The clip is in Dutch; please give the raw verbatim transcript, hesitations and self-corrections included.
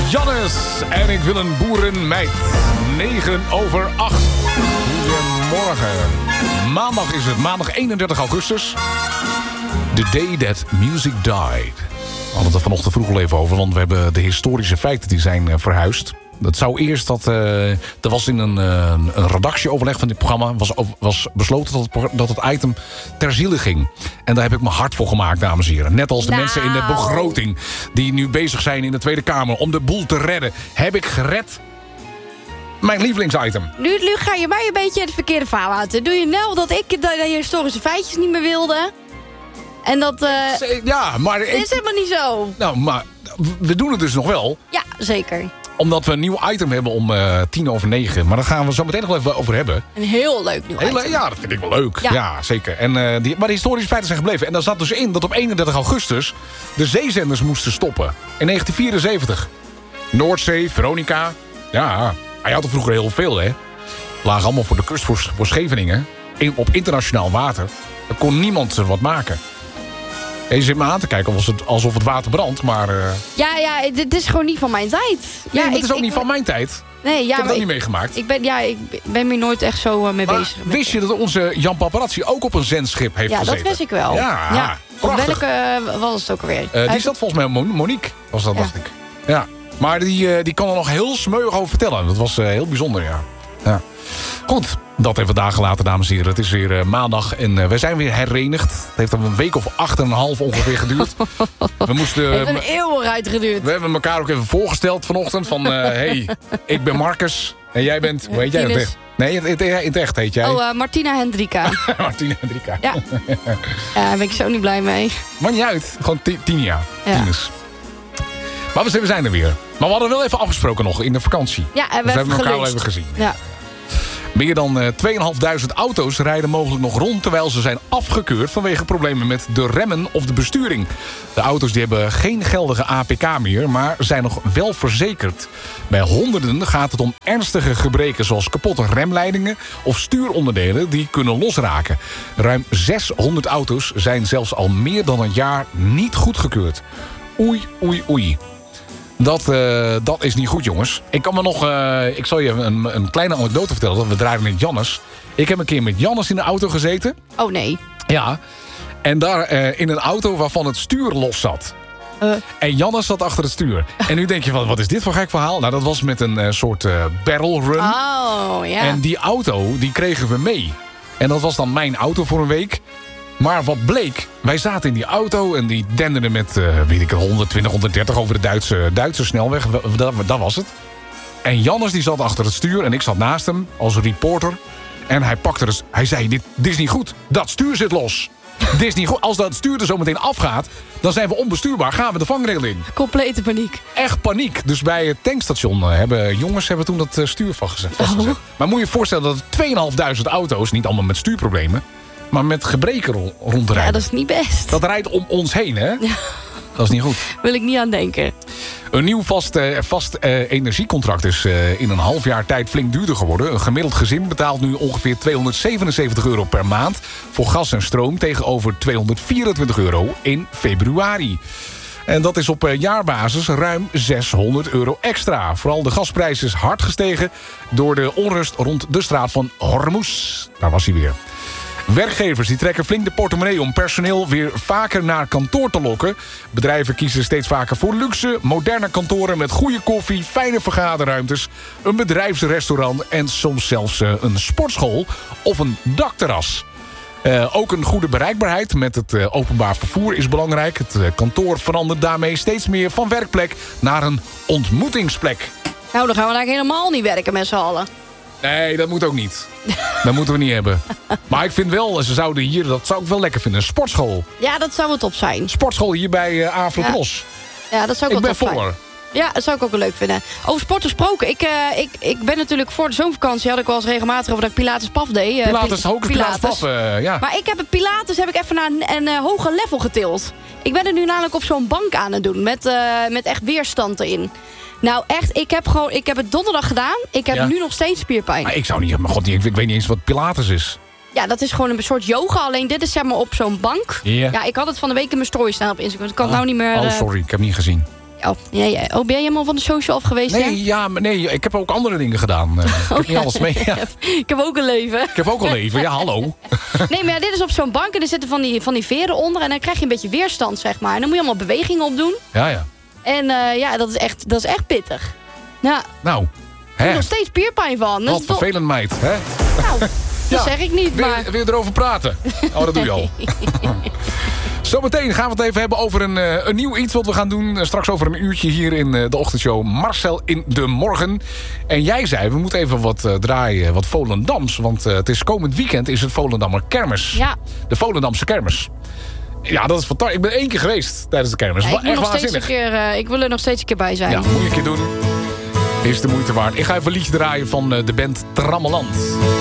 Jannes en ik wil een boerenmeid. negen over acht. Goedemorgen. Maandag is het, maandag eenendertig augustus. The day that music died. We hadden het er vanochtend vroeg al even over, want we hebben de historische feiten die zijn uh, verhuisd. Dat zou eerst dat... Uh, er was in een, uh, een redactieoverleg van dit programma... was, was besloten dat het, dat het item ter ziele ging. En daar heb ik mijn hart voor gemaakt, dames en heren. Net als de nou. mensen in de begroting... die nu bezig zijn in de Tweede Kamer... om de boel te redden, heb ik gered... mijn lievelingsitem. Nu, nu ga je mij een beetje het verkeerde verhaal uit. Doe je nou dat ik de historische feitjes niet meer wilde... En dat... Uh, ja, maar... Dat is ik, helemaal niet zo. Nou, maar we doen het dus nog wel. Ja, zeker. Omdat we een nieuw item hebben om uh, tien over negen. Maar daar gaan we zo meteen nog wel even over hebben. Een heel leuk nieuw heel, item. Ja, dat vind ik wel leuk. Ja, ja zeker. En, uh, die, maar de historische feiten zijn gebleven. En daar zat dus in dat op eenendertig augustus... de zeezenders moesten stoppen. In negentien vierenzeventig. Noordzee, Veronica. Ja, hij had er vroeger heel veel, hè. Lagen allemaal voor de kust voor, voor Scheveningen. In, op internationaal water. Er kon niemand wat maken. En je zit me aan te kijken alsof het, alsof het water brandt, maar... Uh... Ja, ja, dit is gewoon niet van mijn tijd. Ja, ja, het is ook ik, niet ik, van mijn tijd. Nee, ja, ik heb het ook ik, niet meegemaakt. Ik ben, ja, ik ben me nooit echt zo uh, mee maar bezig. Wist je dat onze Jan Paparazzi ook op een zendschip heeft ja, gezeten? Ja, dat wist ik wel. Ja, ja. Op prachtig. welke uh, was het ook alweer? Uh, die zat volgens mij Monique, was dat, ja. dacht ik. Ja. Maar die, uh, die kan er nog heel smeuig over vertellen. Dat was uh, heel bijzonder, ja. ja. Goed, dat even dagen later, dames en heren. Het is weer uh, maandag en uh, wij zijn weer herenigd. Het heeft een week of acht en een half ongeveer geduurd. We moesten... Het heeft een eeuw uitgeduurd. We hebben elkaar ook even voorgesteld vanochtend. Van, uh, hey, ik ben Marcus en jij bent... Hoe heet jij in het echt? Nee, in het, in het echt heet jij. Oh, uh, Martina Hendrika. Martina Hendrika. Ja. Ja, daar ben ik zo niet blij mee. Maakt niet uit. Gewoon Tinia. Ja. Tinus. Maar we zijn er weer. Maar we hadden wel even afgesproken nog in de vakantie. Ja, en we, dus we hebben elkaar geluncht. al even gezien. Ja. Meer dan uh, tweeduizend vijfhonderd auto's rijden mogelijk nog rond... terwijl ze zijn afgekeurd vanwege problemen met de remmen of de besturing. De auto's die hebben geen geldige A P K meer... maar zijn nog wel verzekerd. Bij honderden gaat het om ernstige gebreken... zoals kapotte remleidingen of stuuronderdelen die kunnen losraken. Ruim zeshonderd auto's zijn zelfs al meer dan een jaar niet goedgekeurd. Oei, oei, oei. Dat, uh, dat is niet goed, jongens. Ik kan me nog... Uh, ik zal je een, een kleine anekdote vertellen. Dat we draaien met Jannes. Ik heb een keer met Jannes in de auto gezeten. Oh, nee. Ja. En daar uh, in een auto waarvan het stuur los zat. Uh. En Jannes zat achter het stuur. En nu denk je van, wat is dit voor gek verhaal? Nou, dat was met een uh, soort uh, barrel run. Oh, ja. En die auto, die kregen we mee. En dat was dan mijn auto voor een week. Maar wat bleek, wij zaten in die auto en die denderden met, uh, weet ik, honderdtwintig, honderddertig over de Duitse, Duitse snelweg. Dat, dat was het. En Jannes die zat achter het stuur en ik zat naast hem als reporter. En hij pakte dus, hij zei, dit, dit is niet goed. Dat stuur zit los. Dit is niet goed. Als dat stuur er zo meteen afgaat, dan zijn we onbestuurbaar. Gaan we de vangrail in. Complete paniek. Echt paniek. Dus bij het tankstation hebben jongens hebben toen dat stuur vastgezet. vastgezet. Oh. Maar moet je je voorstellen dat tweeduizend vijfhonderd auto's, niet allemaal met stuurproblemen... maar met gebreken rondrijden. Ja, dat is niet best. Dat rijdt om ons heen, hè? Ja. Dat is niet goed. Wil ik niet aan denken. Een nieuw vast, uh, vast uh, energiecontract is uh, in een half jaar tijd flink duurder geworden. Een gemiddeld gezin betaalt nu ongeveer tweehonderdzevenenzeventig euro per maand... voor gas en stroom tegenover tweehonderdvierentwintig euro in februari. En dat is op uh, jaarbasis ruim zeshonderd euro extra. Vooral de gasprijs is hard gestegen door de onrust rond de straat van Hormuz. Daar was hij weer. Werkgevers die trekken flink de portemonnee om personeel weer vaker naar kantoor te lokken. Bedrijven kiezen steeds vaker voor luxe, moderne kantoren met goede koffie, fijne vergaderruimtes, een bedrijfsrestaurant en soms zelfs uh, een sportschool of een dakterras. Uh, ook een goede bereikbaarheid met het uh, openbaar vervoer is belangrijk. Het uh, kantoor verandert daarmee steeds meer van werkplek naar een ontmoetingsplek. Nou, dan gaan we daar helemaal niet werken met z'n allen. Nee, dat moet ook niet. Dat moeten we niet hebben. Maar ik vind wel, ze zouden hier, dat zou ik wel lekker vinden, een sportschool. Ja, dat zou wel top zijn. Sportschool hier bij uh, Afro-Cross. Ja. ja, dat zou ik, ik wel ben top voller. Zijn. Ja, dat zou ik ook wel leuk vinden. Over sport gesproken. Ik, uh, ik, ik ben natuurlijk voor de zomervakantie... had ik wel eens regelmatig over dat ik Pilates Paf deed. Uh, Pilates, Hocus Pilates Paf, uh, ja. Maar ik heb het Pilates heb ik even naar een, een uh, hoger level getild. Ik ben het nu namelijk op zo'n bank aan het doen. Met, uh, met echt weerstand erin. Nou echt, ik heb, gewoon, ik heb het donderdag gedaan. Ik heb ja. nu nog steeds spierpijn. Maar ik zou niet, maar god, ik, ik weet niet eens wat Pilates is. Ja, dat is gewoon een soort yoga. Alleen dit is zeg maar op zo'n bank. Yeah. Ja, ik had het van de week in mijn story staan op Instagram. Dus ik kan oh. het nou niet meer... Oh, sorry, ik heb niet gezien. Oh, ja, ja. oh, ben je helemaal van de social af geweest? Nee, hè? ja, maar nee, ik heb ook andere dingen gedaan. Uh, ik heb oh, niet ja, alles mee. Ja. Ik heb ook een leven. Ik heb ook een leven, ja, hallo. Nee, maar ja, dit is op zo'n bank en er zitten van die, van die veren onder. En dan krijg je een beetje weerstand, zeg maar. En dan moet je allemaal bewegingen opdoen. Ja, ja. En uh, ja, dat is, echt, dat is echt pittig. Ja. Nou, Ik heb nog steeds spierpijn van. Wat vervelend, meid, hè? Nou, dat ja. zeg ik niet, maar... Wil, wil je erover praten? Oh, dat doe je al. Zometeen gaan we het even hebben over een, uh, een nieuw iets wat we gaan doen. Uh, straks over een uurtje hier in uh, de ochtendshow Marcel in de Morgen. En jij zei, we moeten even wat uh, draaien, wat Volendams. Want uh, het is komend weekend is het Volendammer Kermis. Ja. De Volendamse Kermis. Ja, dat is fantastisch. Ik ben één keer geweest tijdens de kermis. Ja, ik, echt nog steeds waanzinnig. een keer, uh, ik wil er nog steeds een keer bij zijn. Ja, moet je een keer doen. Is de moeite waard. Ik ga even een liedje draaien van uh, de band Trammeland.